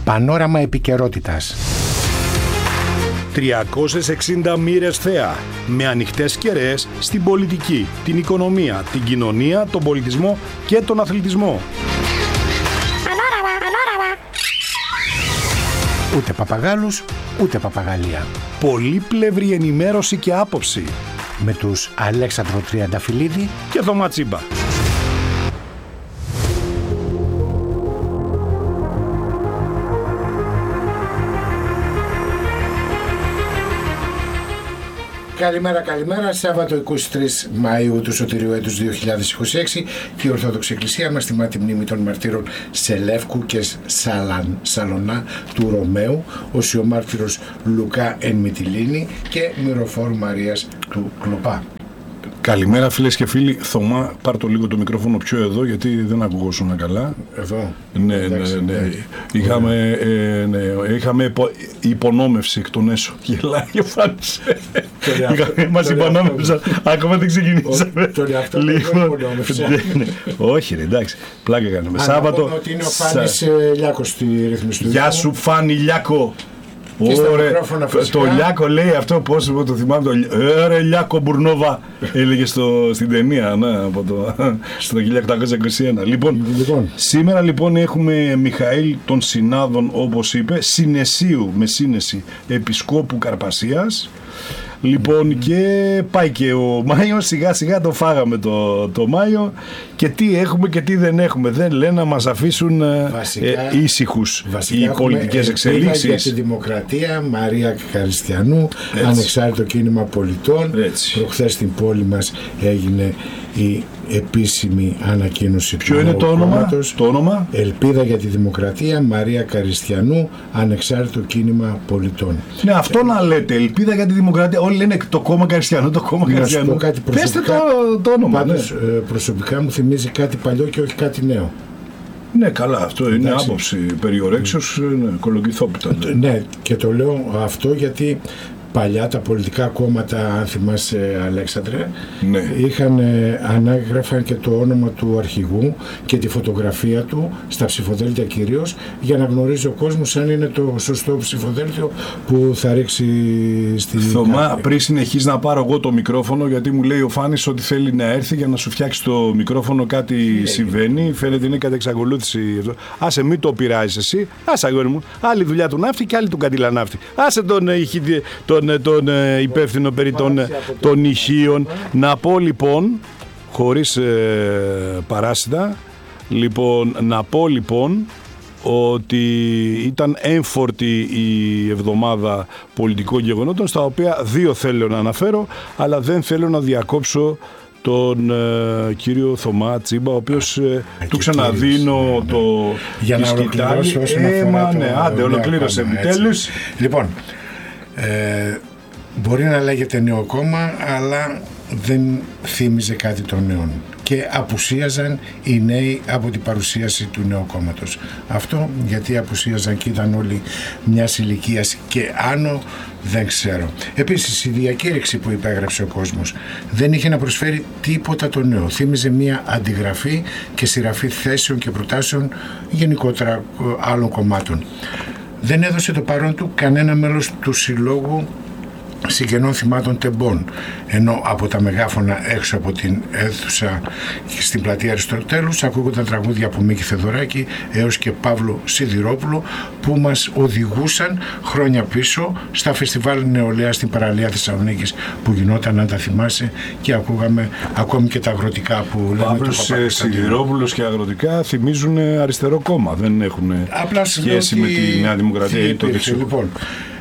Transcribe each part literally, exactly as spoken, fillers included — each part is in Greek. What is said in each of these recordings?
Πανόραμα επικαιρότητας. τριακόσιες εξήντα μοίρες θέα, με ανοιχτές κεραίες στην πολιτική, την οικονομία, την κοινωνία, τον πολιτισμό και τον αθλητισμό. Πανόραμα, πανόραμα. Ούτε παπαγάλους, ούτε παπαγαλία. Πολύπλευρη ενημέρωση και άποψη. Με τους Αλέξανδρο Τριανταφυλλίδη και Θωμά Τσίμπα. Καλημέρα, καλημέρα. Σάββατο είκοσι τρεις Μαΐου του Σωτηρίου έτους δύο χιλιάδες είκοσι έξι και η Ορθόδοξη Εκκλησία μας τιμά τη μνήμη των μαρτύρων Σελεύκου και Σαλαν, Σαλονά του Ρωμαίου, ως ο μάρτυρος Λουκά εν Μυτιλήνη και Μυροφόρου Μαρίας του Κλοπά. Καλημέρα φίλες και φίλοι. Θωμά, πάρ' το λίγο το μικρόφωνο πιο εδώ, γιατί δεν ακουγόσουν καλά. Εδώ. Ναι, Εντάξει, ναι, ναι. ναι. Είχαμε, ε, ναι, είχαμε υπο, υπονόμευση εκ των έσω. Γελάει ο Φάνης. Μας υπονόμευσαν. Ακόμα δεν ξεκινήσαμε. Τον εαυτό Λοιπόν, δεν υπονόμευσα. ναι. Όχι ρε, εντάξει. Πλάκα κάνουμε. Σάββατο. Να ότι είναι ο Φάνης Σα... Λιάκος στη ρύθμιση του. Γεια σου Φάνη Λιάκο. Ωραία, το Λιάκο λέει αυτό, πώς το θυμάμαι, το «Ρε Λιάκο Μπουρνόβα», έλεγε στο, στην ταινία, ναι, από το, στο χίλια οκτακόσια είκοσι ένα. Λοιπόν, λοιπόν, σήμερα λοιπόν έχουμε Μιχαήλ τον Συνάδων, όπως είπε, Συνεσίου με σύνεση Επισκόπου Καρπασίας. Λοιπόν, mm-hmm. και πάει και ο Μάιος, σιγά σιγά το φάγαμε το, το Μάιο, και τι έχουμε και τι δεν έχουμε. Δεν λένε να μας αφήσουν βασικά, ε, ήσυχους βασικά οι πολιτικές εξελίξεις. Για τη δημοκρατία, Μαρία Καριστιανού, έτσι. Ανεξάρτητο κίνημα πολιτών. Έτσι. Προχθές στην πόλη μας έγινε η επίσημη ανακοίνωση. Ποιο του είναι το όνομα? το όνομα? Ελπίδα για τη Δημοκρατία, Μαρία Καριστιανού, Ανεξάρτητο κίνημα πολιτών. Ναι, αυτό ε, να λέτε, Ελπίδα για τη Δημοκρατία. Όλοι λένε το κόμμα Καριστιανού, το κόμμα Καριστιανού. Πέστε το, το όνομα. Πάντως, ναι. προσωπικά μου θυμίζει κάτι παλιό και όχι κάτι νέο. Ναι, καλά, αυτό εντάξει. Είναι άποψη περιορέξεως, ναι, κολοκυθόπιτα. Ναι. ναι, και το λέω αυτό γιατί παλιά τα πολιτικά κόμματα, αν θυμάσαι Αλέξανδρε, ναι. είχαν, ανάγραφαν και το όνομα του αρχηγού και τη φωτογραφία του στα ψηφοδέλτια κυρίως, για να γνωρίζει ο κόσμος αν είναι το σωστό ψηφοδέλτιο που θα ρίξει στη... Θωμά, πριν συνεχίσει να πάρω εγώ το μικρόφωνο, γιατί μου λέει ο Φάνης ότι θέλει να έρθει για να σου φτιάξει το μικρόφωνο, κάτι yeah. συμβαίνει, φαίνεται είναι κατά εξακολούθηση. Άσε, μην το πειράζεις εσύ, άσε αγόρι μου, άλλη δουλειά του ναύτη και άλλη του καντιλαναύτη. Άσε τον, τον τον, τον υπεύθυνο περί των, των ηχείων. Να πω λοιπόν, χωρίς ε, παράσιτα, λοιπόν, να πω λοιπόν ότι ήταν έμφορτη η εβδομάδα πολιτικών γεγονότων, στα οποία δύο θέλω να αναφέρω, αλλά δεν θέλω να διακόψω τον ε, κύριο Θωμά Τσίμπα, ο οποίος ε, του ξαναδίνω το για να ολοκληρώσει όσον αφορά το... Ναι, άντε, ολοκλήρωσε επιτέλους. Λοιπόν, Ε, μπορεί να λέγεται νέο κόμμα, αλλά δεν θύμιζε κάτι των νέων και απουσίαζαν οι νέοι από την παρουσίαση του νέου κόμματος. Αυτό γιατί απουσίαζαν και ήταν όλοι μιας ηλικίας και άνω, δεν ξέρω. Επίσης η διακήρυξη που υπέγραψε ο κόσμος δεν είχε να προσφέρει τίποτα το νέο. Θύμιζε μια αντιγραφή και σειραφή θέσεων και προτάσεων γενικότερα άλλων κομμάτων. Δεν έδωσε το παρόν του κανένα μέλος του Συλλόγου Συγγενών Θυμάτων Τεμπών, ενώ από τα μεγάφωνα έξω από την αίθουσα στην πλατεία Αριστοτέλους ακούγονταν τραγούδια από Μίκη Θεδωράκη έως και Παύλο Σιδηρόπουλο, που μας οδηγούσαν χρόνια πίσω στα φεστιβάλ νεολαία στην παραλία Θεσσαλονίκης που γινόταν, αν τα θυμάσαι, και ακούγαμε ακόμη και τα αγροτικά που λέμε. Παύλος Σιδηρόπουλος και αγροτικά θυμίζουν αριστερό κόμμα, δεν έχουν απλά σχέση με τη Νέα Δημοκρατία ή το δεξιό. Λοιπόν,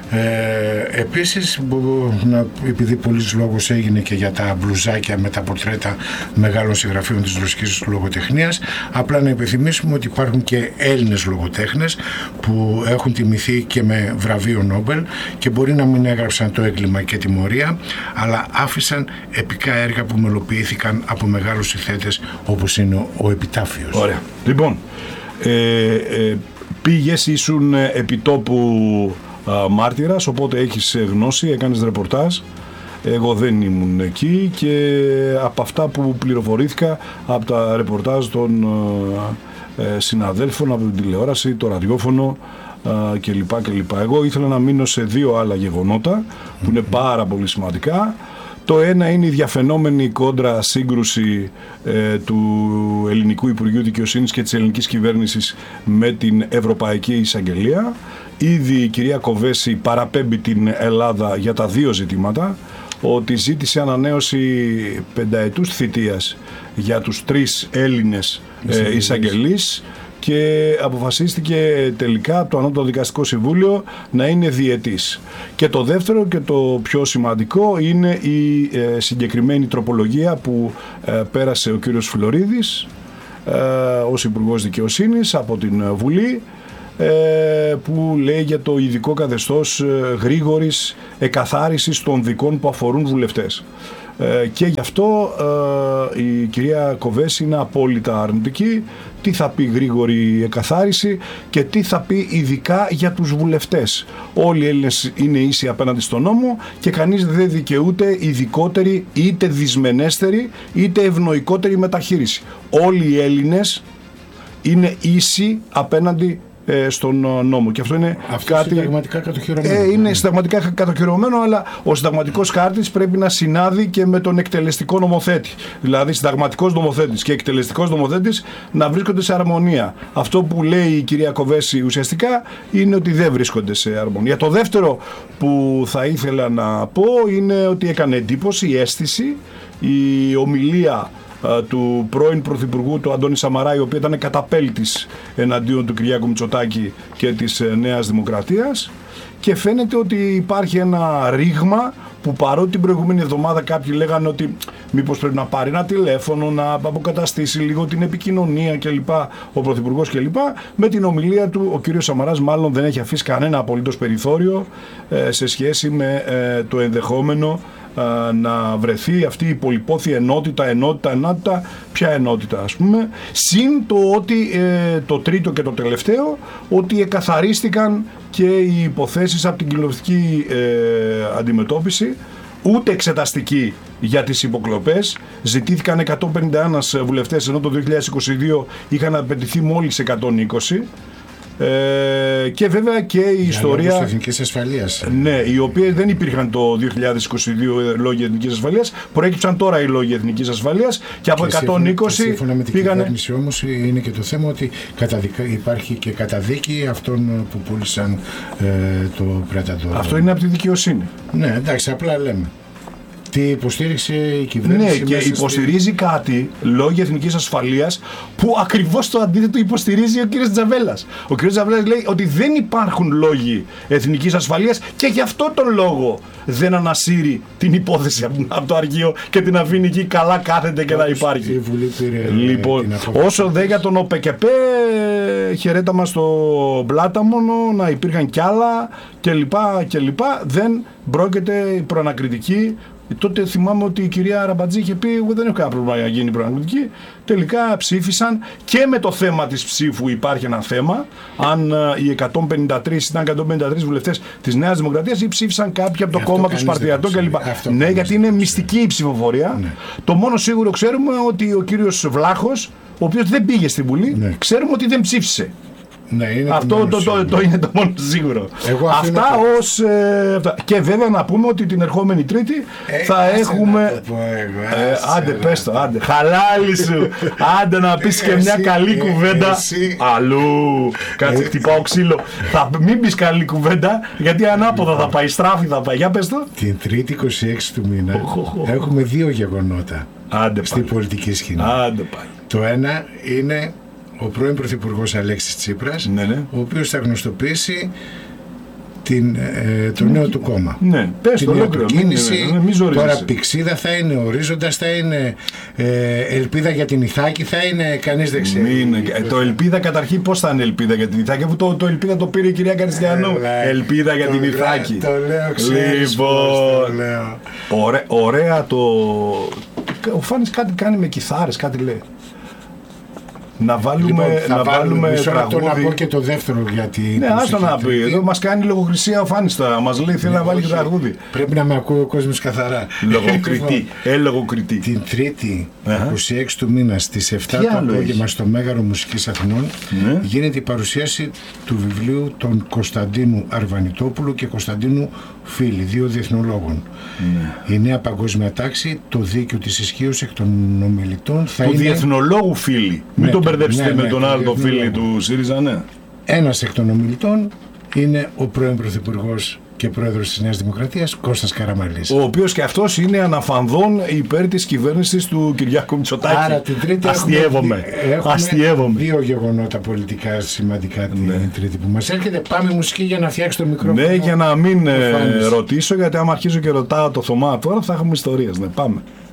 Ε, επίσης, επειδή πολλής λόγος έγινε και για τα μπλουζάκια με τα πορτρέτα μεγάλων συγγραφείων της ρωσικής λογοτεχνίας, απλά να υπενθυμίσουμε ότι υπάρχουν και Έλληνες λογοτέχνες που έχουν τιμηθεί και με βραβείο Νόμπελ και μπορεί να μην έγραψαν το έγκλημα και τιμωρία, αλλά άφησαν επικά έργα που μελοποιήθηκαν από μεγάλους ηθέτες, όπως είναι ο Επιτάφιος. Ωραία. Λοιπόν, ε, ε, πήγες, ήσουν επιτόπου μάρτυρας, οπότε έχεις γνώση, έκανες ρεπορτάζ. Εγώ δεν ήμουν εκεί και από αυτά που πληροφορήθηκα από τα ρεπορτάζ των ε, συναδέλφων από την τηλεόραση, το ραδιόφωνο ε, κλπ, κλπ. Εγώ ήθελα να μείνω σε δύο άλλα γεγονότα που είναι πάρα πολύ σημαντικά. Το ένα είναι η διαφαινόμενη κόντρα σύγκρουση ε, του Ελληνικού Υπουργείου Δικαιοσύνης και της ελληνικής κυβέρνησης με την Ευρωπαϊκή Εισαγγελία. Ήδη η κυρία Κοβέση παραπέμπει την Ελλάδα για τα δύο ζητήματα, ότι ζήτησε ανανέωση πενταετούς θητείας για τους τρεις Έλληνες ε, εισαγγελείς και αποφασίστηκε τελικά από το Ανώτατο Δικαστικό Συμβούλιο να είναι διετής. Και το δεύτερο και το πιο σημαντικό είναι η ε, συγκεκριμένη τροπολογία που ε, πέρασε ο κύριος Φλωρίδης ε, ως Υπουργός Δικαιοσύνης από την Βουλή, που λέει για το ειδικό καθεστώς γρήγορης εκαθάρισης των δικών που αφορούν βουλευτές. Και γι' αυτό η κυρία Κοβέση είναι απόλυτα αρνητική. Τι θα πει γρήγορη εκαθάριση και τι θα πει ειδικά για τους βουλευτές. Όλοι οι Έλληνες είναι ίσοι απέναντι στον νόμο και κανείς δεν δικαιούται ειδικότερη, είτε δυσμενέστερη είτε ευνοϊκότερη μεταχείριση. Όλοι οι Έλληνες είναι ίσοι απέναντι στον νόμο. Και αυτό είναι αυτό κάτι. Συνταγματικά κατοχυρωμένο. Ε, είναι συνταγματικά κατοχυρωμένο, αλλά ο συνταγματικός χάρτης πρέπει να συνάδει και με τον εκτελεστικό νομοθέτη. Δηλαδή, συνταγματικός νομοθέτης και εκτελεστικός νομοθέτης να βρίσκονται σε αρμονία. Αυτό που λέει η κυρία Κοβέση ουσιαστικά είναι ότι δεν βρίσκονται σε αρμονία. Το δεύτερο που θα ήθελα να πω είναι ότι έκανε εντύπωση η αίσθηση, η ομιλία του πρώην Πρωθυπουργού του Αντώνη Σαμαρά, η οποία ήταν καταπέλτης εναντίον του Κυριάκου Μητσοτάκη και της Νέας Δημοκρατίας, και φαίνεται ότι υπάρχει ένα ρήγμα που, παρότι την προηγούμενη εβδομάδα κάποιοι λέγανε ότι μήπως πρέπει να πάρει ένα τηλέφωνο, να αποκαταστήσει λίγο την επικοινωνία κλπ, ο Πρωθυπουργός κλπ, με την ομιλία του ο κύριος Σαμαράς μάλλον δεν έχει αφήσει κανένα απολύτως περιθώριο ε, σε σχέση με ε, το ενδεχόμενο να βρεθεί αυτή η πολυπόθη ενότητα, ενότητα, ενότητα, ποια ενότητα ας πούμε, συν το ότι ε, το τρίτο και το τελευταίο, ότι εκαθαρίστηκαν και οι υποθέσεις από την κοινοβουλευτική ε, αντιμετώπιση, ούτε εξεταστική για τις υποκλοπές. Ζητήθηκαν εκατόν πενήντα ένα βουλευτές, ενώ το δύο χιλιάδες είκοσι δύο είχαν απαιτηθεί μόλις εκατόν είκοσι. Ε, και βέβαια και η για ιστορία λόγους εθνικής ασφαλείας. Ναι, οι οποίες δεν υπήρχαν το δύο χιλιάδες είκοσι δύο λόγοι εθνικής ασφαλείας, προέκυψαν τώρα οι λόγοι εθνικής ασφαλείας και από και εκατόν είκοσι σύμφωνα, σύμφωνα με την πήγανε... κυβέρνηση όμως είναι και το θέμα ότι καταδικα... υπάρχει και καταδίκη αυτών που πούλησαν ε, το πρετατόριο. Αυτό είναι από τη δικαιοσύνη. Ναι, εντάξει, απλά λέμε. Τι υποστήριξε η κυβέρνηση. Ναι, και υποστηρίζει στη... κάτι λόγια εθνικής ασφαλείας που ακριβώς το αντίθετο υποστηρίζει ο κύριος Τζαβέλας. Ο κύριος Τζαβέλας λέει ότι δεν υπάρχουν λόγοι εθνικής ασφαλείας και γι' αυτό τον λόγο δεν ανασύρει την υπόθεση από το αρχείο και την αφήνει εκεί, καλά κάθεται και να υπάρχει. Η Βουλή πήρε λοιπόν, όσο δε για τον ΟΠΕΚΕΠΕ, χαιρέτα μας στο Πλάταμονο, να υπήρχαν κι άλλα κλπ. Δεν πρόκειται προανακριτική. Τότε θυμάμαι ότι η κυρία Ραμπατζή είχε πει: εγώ δεν έχω κανένα πρόβλημα να γίνει προανακριτική. Τελικά ψήφισαν και με το θέμα της ψήφου υπάρχει ένα θέμα. Αν οι εκατόν πενήντα τρεις ήταν εκατόν πενήντα τρεις βουλευτές της Νέας Δημοκρατίας ή ψήφισαν κάποιοι από το αυτό κόμμα του Σπαρτιατών κλπ. Ναι, γιατί είναι μυστική η ψηφοφορία. Ναι. Το μόνο σίγουρο ξέρουμε ότι ο κύριος Βλάχος, ο οποίος δεν πήγε στη Βουλή, ναι, ξέρουμε ότι δεν ψήφισε. Ναι, είναι αυτό το, το, το, το είναι το μόνο σίγουρο. Αυτά το... ως... Ε, αυτά. Και βέβαια να πούμε ότι την ερχόμενη Τρίτη ε, θα έχουμε... Πω, εγώ, ε, άντε πες το, άντε. Χαλάλι σου. Άντε να πεις και μια καλή ε, κουβέντα. Εσύ. Αλλού. Κάτσε, χτυπάω ξύλο. Θα μην πεις καλή κουβέντα, γιατί ανάποδα θα πάει, στράφη θα πάει. Για πες το. Την Τρίτη είκοσι έξι του μήνα έχουμε δύο γεγονότα άντε στην πολιτική σκηνή. Άντε πάει. Το ένα είναι ο πρώην Πρωθυπουργός Αλέξης Τσίπρας, ναι, ναι, ο οποίος θα γνωστοποιήσει την, ε, το νέο του κόμμα. Ναι, πες την νέα του κίνηση. Ναι, ναι, ναι, τώρα Πηξίδα θα είναι, Ορίζοντας θα είναι, ε, Ελπίδα για την Ιθάκη θα είναι, κανείς δεν ξέρει. Είναι, ε, το Ελπίδα καταρχήν πώς θα είναι Ελπίδα για την Ιθάκη, αφού το, το Ελπίδα το πήρε η κυρία Καριστιανού. Ε, ελπίδα για την Ιθάκη. Το λέω, ξέρεις λοιπόν, πώς το λέω. Ωραία, ωραία το... Ο Φάνης κάτι κάνει με κιθάρες, κάτι λέει. Να βάλουμε, Λοιπόν, θα να βάλουμε βάλουμε μισό λεπτό τραγούδι. να πω και το δεύτερο γιατί. Ναι, άστο να πει. Εδώ μας κάνει λογοκρισία ο Φάνης τώρα. Μας λέει θέλει να βάλει και τραγούδι. Πρέπει να με ακούει ο κόσμος καθαρά. Λογοκριτή. Ε, λογοκριτή. Την Τρίτη, είκοσι έξι του μήνα, στις εφτά Τι το άλλο απόγευμα, έχει? στο Μέγαρο Μουσικής Αθηνών, Ναι. γίνεται η παρουσίαση του βιβλίου των Κωνσταντίνου Αρβανιτόπουλου και Κωνσταντίνου Φίλη, δύο διεθνολόγων. Ναι. Η νέα παγκόσμια τάξη, το δίκαιο της ισχύως εκ των ομιλητών, θα Του είναι διεθνολόγου Φίλη. Μην Ναι, τον το- μπερδέψετε ναι, με ναι, τον το άλλο το διεθνολόγο. Φίλη του ΣΥΡΙΖΑ, ναι. ένας εκ των ομιλητών είναι ο πρώην Πρωθυπουργός και Πρόεδρος της Νέας Δημοκρατίας, Κώστας Καραμανλής. Ο οποίος και αυτός είναι αναφανδόν υπέρ της κυβέρνησης του Κυριάκου Μητσοτάκη. Άρα την Τρίτη Αστειεύομαι. έχουμε, έχουμε Αστειεύομαι. δύο γεγονότα πολιτικά σημαντικά την Ναι. Τρίτη που μας έρχεται. Πάμε μουσική για να φτιάξει το μικρόφωνο. Ναι, για να μην ο ε, Φάνης. ρωτήσω, γιατί άμα αρχίζω και ρωτάω το Θωμά τώρα θα έχουμε ιστορίες. Ναι, πάμε.